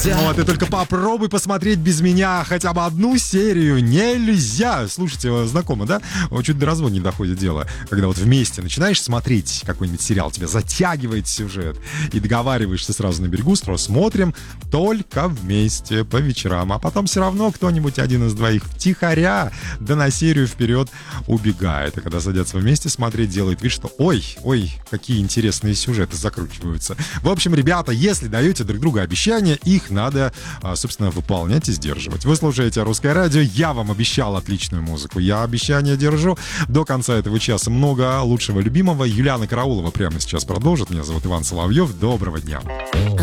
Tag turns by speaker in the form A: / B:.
A: Вот, и только попробуй посмотреть без меня хотя бы одну серию. Нельзя. Слушайте, знакомо, да? Вот чуть до развода не доходит дело. Когда вот вместе начинаешь смотреть какой-нибудь сериал, тебя затягивает сюжет, и договариваешься сразу на берегу, сразу смотрим только вместе по вечерам. А потом все равно кто-нибудь один из двоих втихаря да на серию вперед убегает. И когда садятся вместе смотреть, делает вид, что ой, какие интересные сюжеты закручиваются. В общем, ребята, если даете друг другу обещания, их надо, собственно, выполнять и сдерживать. Вы слушаете «Русское радио». Я вам обещал отличную музыку. Я обещание держу. До конца этого часа много лучшего любимого. Юлиана Караулова прямо сейчас продолжит. Меня зовут Иван Соловьев. Доброго дня.